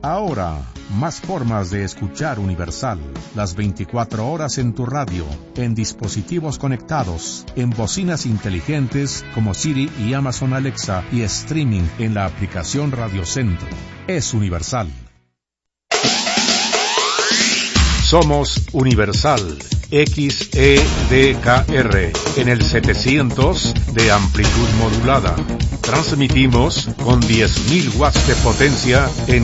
Ahora, más formas de escuchar Universal. Las 24 horas en tu radio, en dispositivos conectados, en bocinas inteligentes como Siri y Amazon Alexa y streaming en la aplicación Radio Centro. Es Universal. Somos Universal XEDKR en el 700 de amplitud modulada. Transmitimos con 10.000 watts de potencia en